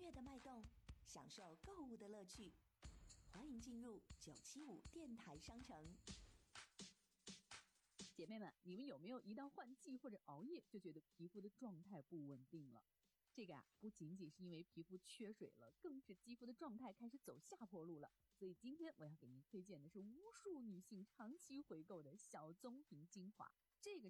乐的脉动，享受购物的乐趣。欢迎进入975电台商城。 姐妹们，你们有没有一到换季或者熬夜就觉得皮肤的状态不稳定了？这个不仅仅是因为皮肤缺水了，更是肌肤的状态开始走下坡路了。所以今天我要给您推荐的是无数女性长期回购的小棕瓶精华。这个